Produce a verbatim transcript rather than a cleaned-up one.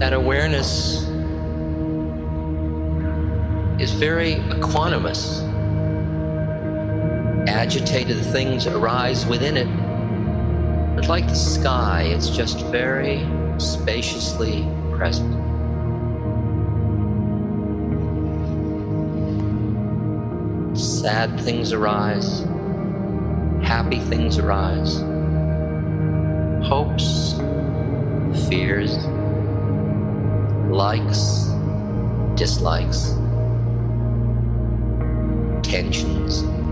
That awareness is very equanimous. Agitated things arise within it, but like the sky, it's just very spaciously present. Sad things arise, happy things arise, hopes, fears, likes, dislikes, tensions.